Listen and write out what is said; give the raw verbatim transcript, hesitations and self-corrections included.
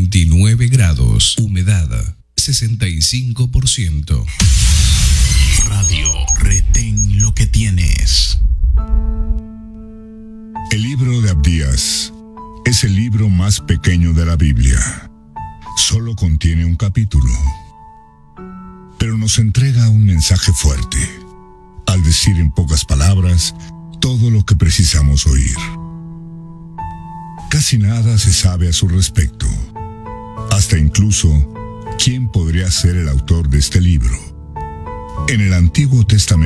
veintinueve grados, humedad sesenta y cinco por ciento. Radio Retén lo que tienes. El libro de Abdías es el libro más pequeño de la Biblia. Solo contiene un capítulo, pero nos entrega un mensaje fuerte, al decir en pocas palabras todo lo que precisamos oír. Casi nada se sabe a su respecto, hasta incluso quién podría ser el autor de este libro. En el Antiguo Testamento